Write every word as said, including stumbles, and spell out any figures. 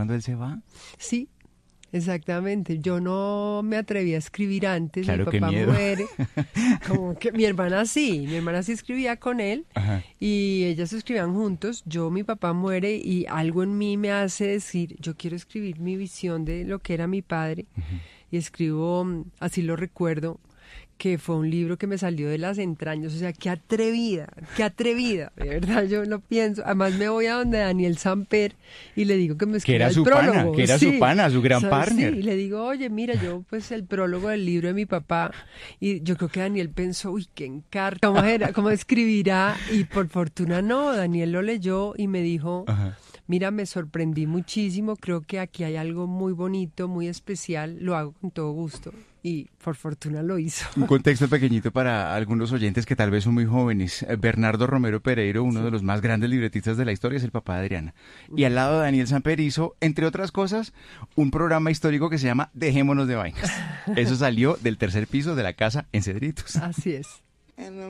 cuando él se va? Sí, exactamente. Yo no me atreví a escribir antes, claro, mi papá qué miedo. muere. Como que mi hermana sí, mi hermana sí escribía con él. Ajá. Y ellas escribían juntos. Yo, mi papá muere y algo en mí me hace decir, yo quiero escribir mi visión de lo que era mi padre. Uh-huh. Y escribo, así lo recuerdo, que fue un libro que me salió de las entrañas, o sea, qué atrevida, qué atrevida, de verdad yo lo pienso. Además me voy a donde Daniel Samper y le digo que me escriba el prólogo. Que era su pana, que era sí. su pana, su gran o sea, partner. Sí, y le digo, oye, mira, yo pues el prólogo del libro de mi papá, y yo creo que Daniel pensó, uy, qué encarta, ¿cómo, era, cómo escribirá? Y por fortuna no, Daniel lo leyó y me dijo... Ajá. Mira, me sorprendí muchísimo, creo que aquí hay algo muy bonito, muy especial, lo hago con todo gusto y por fortuna lo hizo. Un contexto pequeñito para algunos oyentes que tal vez son muy jóvenes. Bernardo Romero Pereiro, uno sí. de los más grandes libretistas de la historia, es el papá de Adriana. Y al lado de Daniel Samper hizo, entre otras cosas, un programa histórico que se llama Dejémonos de Vainas. Eso salió del tercer piso de la casa en Cedritos. Así es.